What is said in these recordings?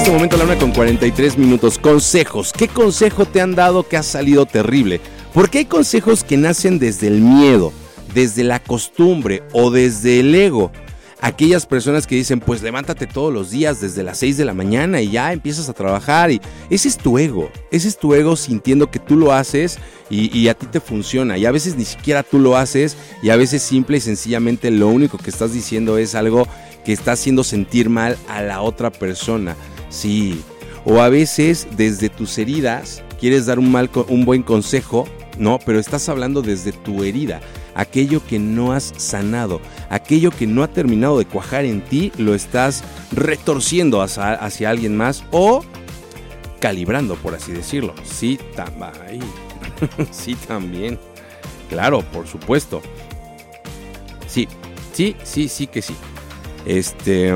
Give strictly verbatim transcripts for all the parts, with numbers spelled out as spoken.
este momento a la una con cuarenta y tres minutos. Consejos. ¿Qué consejo te han dado que ha salido terrible? Porque hay consejos que nacen desde el miedo, desde la costumbre o desde el ego. Aquellas personas que dicen, pues levántate todos los días desde las seis de la mañana y ya empiezas a trabajar. Y ese es tu ego, ese es tu ego sintiendo que tú lo haces y, y a ti te funciona. Y a veces ni siquiera tú lo haces y a veces simple y sencillamente lo único que estás diciendo es algo que está haciendo sentir mal a la otra persona. Sí, o a veces desde tus heridas quieres dar un, mal, un buen consejo, no, pero estás hablando desde tu herida. Aquello que no has sanado, aquello que no ha terminado de cuajar en ti, lo estás retorciendo hacia, hacia alguien más o calibrando, por así decirlo. Sí, también. Sí, también. Claro, por supuesto. Sí, sí, sí, sí que sí. Este.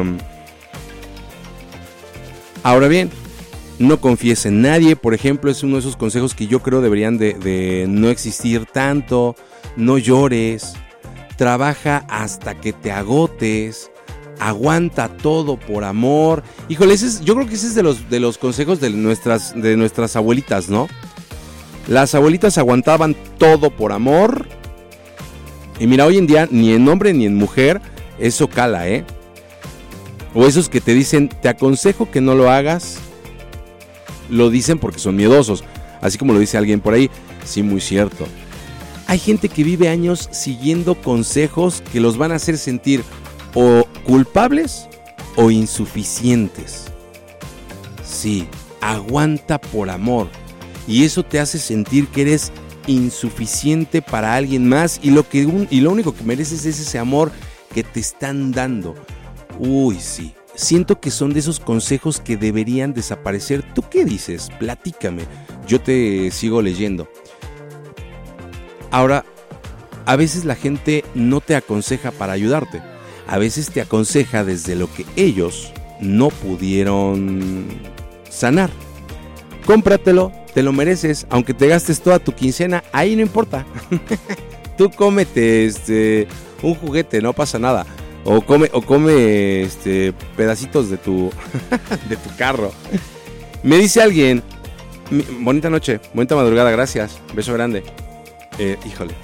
Ahora bien, no confíes en nadie, por ejemplo, es uno de esos consejos que yo creo deberían de, de no existir tanto. No llores, trabaja hasta que te agotes, aguanta todo por amor. Híjole, ese es, yo creo que ese es de los, de los consejos de nuestras, de nuestras abuelitas, ¿no? Las abuelitas aguantaban todo por amor. Y mira, hoy en día ni en hombre ni en mujer eso cala, ¿eh? O esos que te dicen, te aconsejo que no lo hagas, lo dicen porque son miedosos. Así como lo dice alguien por ahí, sí, muy cierto. Hay gente que vive años siguiendo consejos que los van a hacer sentir o culpables o insuficientes. Sí, aguanta por amor. Y eso te hace sentir que eres insuficiente para alguien más y lo, que un, y lo único que mereces es ese amor que te están dando. Uy, sí. Siento que son de esos consejos que deberían desaparecer. ¿Tú qué dices? Platícame. Yo te sigo leyendo. Ahora, a veces la gente no te aconseja para ayudarte. A veces te aconseja desde lo que ellos no pudieron sanar. Cómpratelo, te lo mereces, aunque te gastes toda tu quincena, ahí no importa. Tú cómete este, un juguete, no pasa nada. O come, o come este, pedacitos de tu, de tu carro. Me dice alguien, bonita noche, bonita madrugada, gracias, beso grande. Eh, híjole.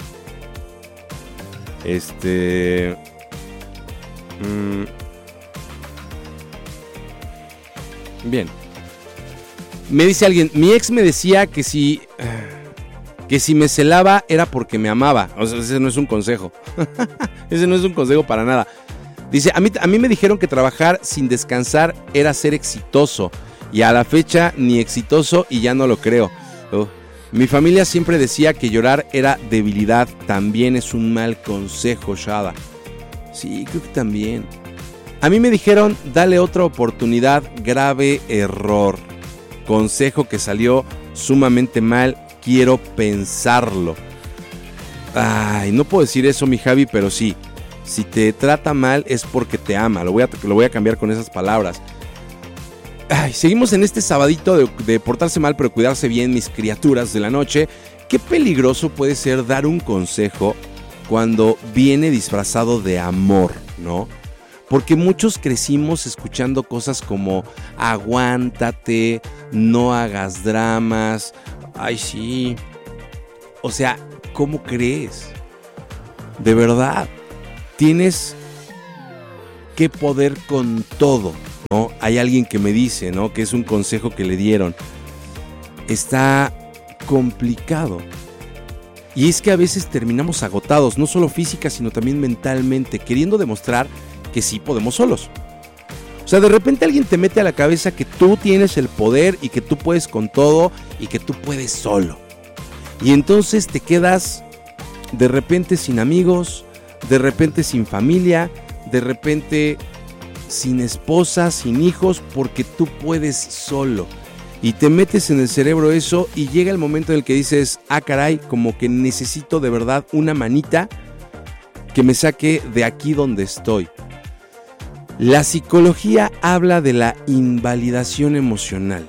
Este... Mmm, bien. Me dice alguien, mi ex me decía que si... Que si me celaba era porque me amaba. O sea, ese no es un consejo. Ese no es un consejo para nada. Dice, a mí, a mí me dijeron que trabajar sin descansar era ser exitoso. Y a la fecha ni exitoso y ya no lo creo. Uh. Mi familia siempre decía que llorar era debilidad. También es un mal consejo, Shada. Sí, creo que también. A mí me dijeron, dale otra oportunidad, grave error. Consejo que salió sumamente mal, quiero pensarlo. Ay, no puedo decir eso, mi Javi, pero sí. Si te trata mal es porque te ama. Lo voy a, lo voy a cambiar con esas palabras. Ay, seguimos en este sabadito de, de portarse mal pero cuidarse bien, mis criaturas de la noche. Qué peligroso puede ser dar un consejo cuando viene disfrazado de amor, ¿no? Porque muchos crecimos escuchando cosas como aguántate, no hagas dramas, ay sí. O sea, ¿cómo crees? De verdad, tienes que poder con todo, ¿no? Hay alguien que me dice, ¿no? Que es un consejo que le dieron. Está complicado. Y es que a veces terminamos agotados, no solo física, sino también mentalmente, queriendo demostrar que sí podemos solos. O sea, de repente alguien te mete a la cabeza que tú tienes el poder y que tú puedes con todo y que tú puedes solo. Y entonces te quedas de repente sin amigos, de repente sin familia, de repente sin esposa, sin hijos, porque tú puedes solo. Y te metes en el cerebro eso y llega el momento en el que dices, ah caray, como que necesito de verdad una manita que me saque de aquí donde estoy. La psicología habla de la invalidación emocional.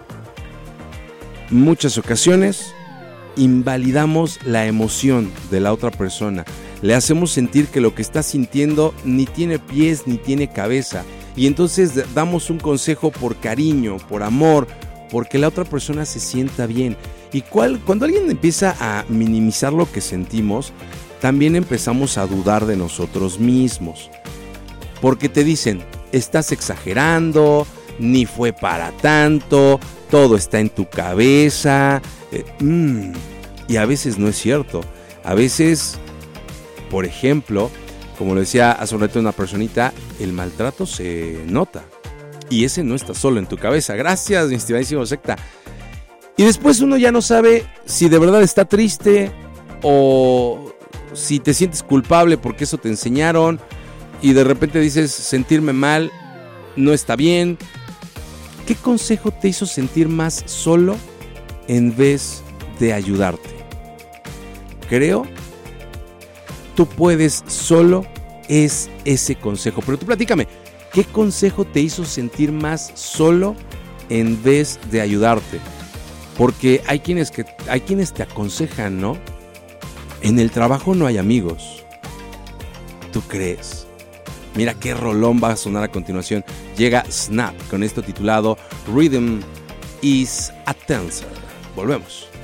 Muchas ocasiones invalidamos la emoción de la otra persona. Le hacemos sentir que lo que está sintiendo ni tiene pies ni tiene cabeza Y entonces damos un consejo por cariño, por amor, porque la otra persona se sienta bien. Y cual, cuando alguien empieza a minimizar lo que sentimos, también empezamos a dudar de nosotros mismos. Porque te dicen, estás exagerando, ni fue para tanto, todo está en tu cabeza. Eh, mm, y a veces no es cierto. A veces, por ejemplo, como lo decía hace un rato una personita, el maltrato se nota. Y ese no está solo en tu cabeza. Gracias, mi estimadísimo secta. Y después uno ya no sabe si de verdad está triste o si te sientes culpable porque eso te enseñaron y de repente dices, sentirme mal no está bien. ¿Qué consejo te hizo sentir más solo en vez de ayudarte? Creo, tú puedes solo es ese consejo. Pero tú platícame, ¿qué consejo te hizo sentir más solo en vez de ayudarte? Porque hay quienes, que, hay quienes te aconsejan, ¿no? En el trabajo no hay amigos. ¿Tú crees? Mira qué rolón va a sonar a continuación. Llega Snap con esto titulado Rhythm is a Dancer. Volvemos.